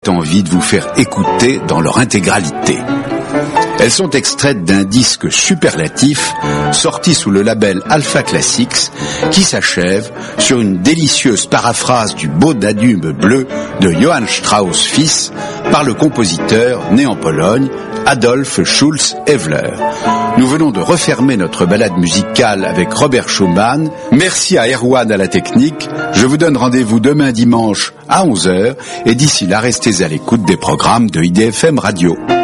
envie de vous faire écouter dans leur intégralité. Elles sont extraites d'un disque superlatif sorti sous le label Alpha Classics qui s'achève sur une délicieuse paraphrase du beau Danube bleu de Johann Strauss fils par le compositeur né en Pologne Adolf Schulz-Evler. Nous venons de refermer notre balade musicale avec Robert Schumann. Merci à Erwan à la technique. Je vous donne rendez-vous demain dimanche à 11h et d'ici là restez à l'écoute des programmes de IDFM Radio.